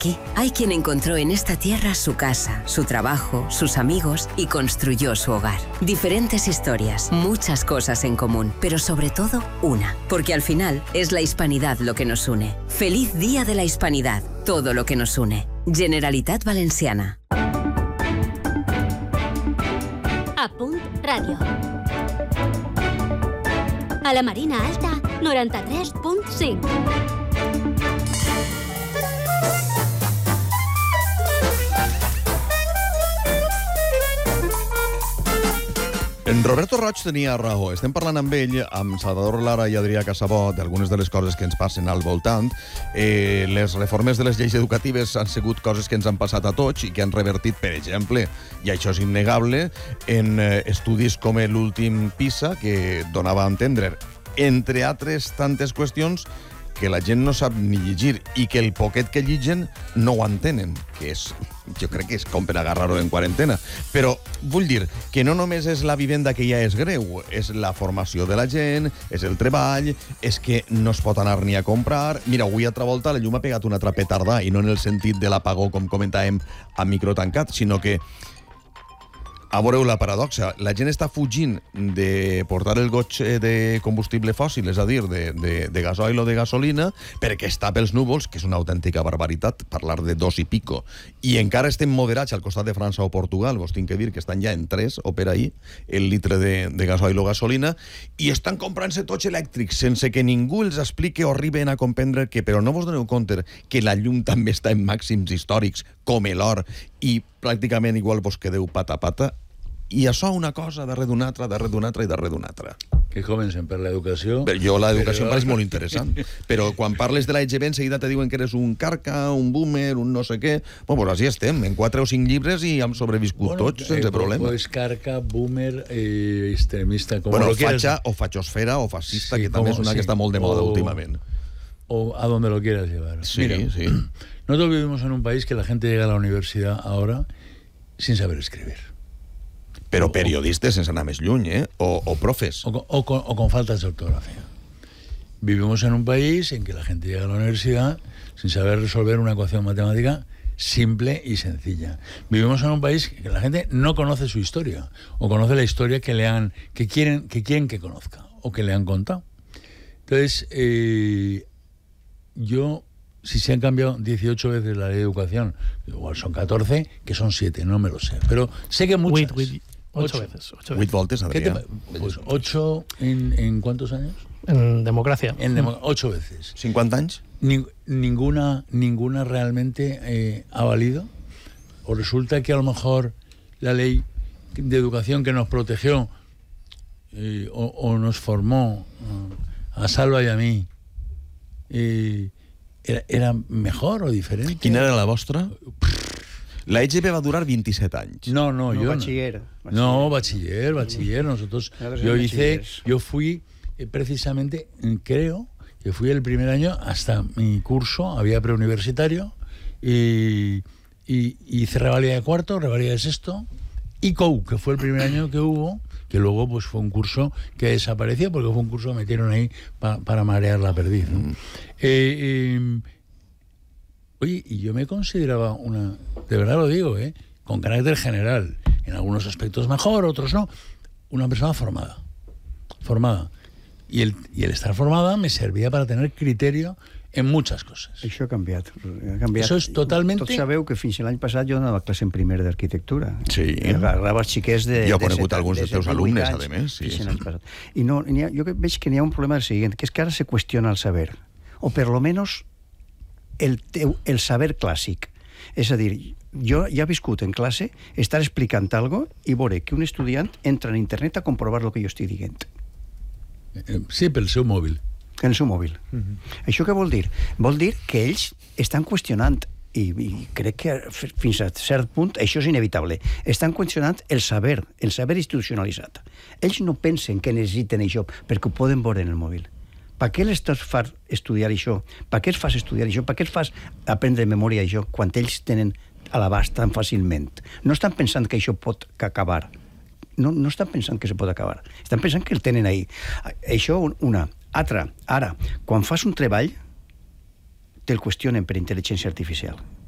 aquí. Hay quien encontró en esta tierra su casa, su trabajo, sus amigos y construyó su hogar. Diferentes historias, muchas cosas en común, pero sobre todo una. Porque al final es la hispanidad lo que nos une. Feliz Día de la Hispanidad, todo lo que nos une. Generalitat Valenciana. Apunt Ràdio. A la Marina Alta, 93.5. En Roberto Roig tenia raó. Estem parlant amb ell, amb Salvador Lara i Adrià Casabot, d'algunes de les coses que ens passen al voltant. Les reformes de les lleis educatives han sigut coses que ens han passat a tots i que han revertit, per exemple, i això és innegable, en estudis com l'últim PISA, que donava a entendre, entre altres tantes qüestions, que la gent no sap ni llegir i que el poquet que lligen no ho entenen, que és, jo crec que és com per agarrar-ho en quarantena. Però vull dir que no només és la vivenda que ja és greu, és la formació de la gent, és el treball, és que no es pot anar ni a comprar. Mira, avui altra volta la llum ha pegat una altra petardà, i no en el sentit de l'apagó, com comentàvem, a micro tancat, sinó que a veureu la paradoxa. La gent està fugint de portar el goig de combustible fòssil, és a dir, de gasoil o de gasolina, perquè està pels núvols, que és una autèntica barbaritat, parlar de 2 i pico. I encara estem moderats al costat de França o Portugal, vos tinc que dir que estan ja en 3 o per ahir el litre de gasoil o gasolina, i estan comprant-se tots elèctrics sense que ningú els expliqui o arriben a comprendre que, però no vos doneu compte que la llum també està en màxims històrics, com l'or, i pràcticament igual vos quedeu pata a pata. I això una cosa darrere d'una altra, darrere d'una altra i darrere d'una altra. Que comencen per l'educació. Jo l'educació em pareix molt interessant. Però quan parles de la EGB enseguida te diuen que eres un carca, un boomer, un no sé què. Bueno, pues així estem, en 4 o 5 llibres i hem sobreviscut tots sense problema. Pues carca, boomer, extremista, com bueno, lo quieras. fatxa o fatxosfera o fascista, sí, que també és una que està molt de moda últimament. O a donde lo quieras llevar. Sí, mira, sí. Nosotros vivimos en un país que la gente llega a la universidad ahora sin saber escribir. Però periodistes sense anar més lluny, o profes. O con faltas de ortografía. Vivimos en un país en que la gente llega a la universidad sin saber resolver una ecuación matemática simple y sencilla. Vivimos en un país que la gente no conoce su historia, o conoce la historia que quieren que conozca, o que le han contado. Entonces, si se han cambiado 18 veces la ley de educación, igual son 14, que son 7, no me lo sé. Pero sé que muchas... 8 veces. 8 voltes, Adrià. Pues 8 en ¿cuántos años? En democracia. 8 veces. 50 anys? Ninguna realmente ha valido. O resulta que a lo mejor la ley de educación que nos protegió o nos formó a Salva y a mí era mejor o diferente. Quina era la vostra? La EGB va durar 27 anys. No, yo bachiller. No, bachiller. Nosotros, yo fui precisamente, creo que fui el primer año hasta mi curso, había preuniversitario, y hice revalida de cuarto, revalida de sexto, y COU, que fue el primer año que hubo, que luego pues fue un curso que desapareció, porque fue un curso que metieron ahí para marear la perdiz, ¿no? Oye, y yo me consideraba de verdad lo digo, con carácter general, en algunos aspectos mejor, otros no, una persona formada. Y el estar formada me servía para tener criterio en muchas coses. Això ha canviat. Això és totalment... Tots sabeu que fins l'any passat jo donava classe en primer d'arquitectura. Sí. Agarrava els xiquets de... Jo he conegut alguns dels teus alumnes, a més. Sí. I no, jo veig que n'hi ha un problema del següent, que és que ara se qüestiona el saber. O per lo menos el saber clàssic. És a dir, jo ja he viscut en classe estar explicant algo i veure que un estudiant entra en internet a comprovar el que jo estic dient. Sí, pel seu mòbil. En el seu mòbil. Això què vol dir? Vol dir que ells estan qüestionant, i crec que fins a cert punt això és inevitable, estan qüestionant el saber institucionalitzat. Ells no pensen que necessiten això perquè ho poden veure en el mòbil. Per què les fas estudiar això? Per què els fas estudiar això? Per què els fas aprendre de memòria això quan ells tenen a l'abast tan fàcilment? No estan pensant que això pot acabar. No estan pensant que se pot acabar. Estan pensant que el tenen ahí. Això, una. Altra, ara, quan fas un treball, te'l qüestionen per intel·ligència artificial.